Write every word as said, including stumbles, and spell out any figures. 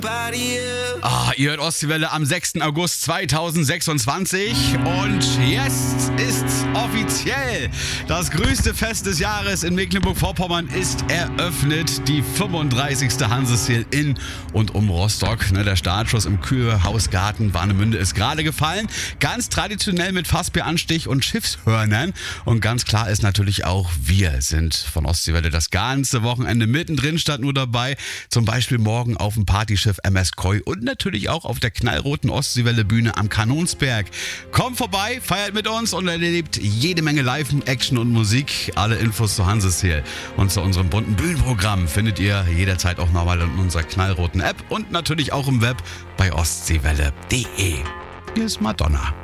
Ah, ihr hört Ostseewelle am sechsten August zweitausendsechsundzwanzig und jetzt ist's offiziell. Das größte Fest des Jahres in Mecklenburg-Vorpommern ist eröffnet. Die fünfunddreißigste Hanseseel in und um Rostock. Der Startschuss im Kühlhausgarten Warnemünde ist gerade gefallen. Ganz traditionell mit Fassbieranstich und Schiffshörnern. Und ganz klar ist natürlich auch, wir sind von Ostseewelle das ganze Wochenende mittendrin, statt nur dabei. Zum Beispiel morgen auf dem Partyschiff M S Koi und natürlich auch auf der knallroten Ostseewelle-Bühne am Kanonsberg. Kommt vorbei, feiert mit uns und erlebt jede Menge Live-Action und Musik. Alle Infos zur Hanseseel und zu unserem bunten Bühnenprogramm findet ihr jederzeit auch nochmal in unserer knallroten App und natürlich auch im Web bei ostseewelle punkt de. Hier ist Madonna.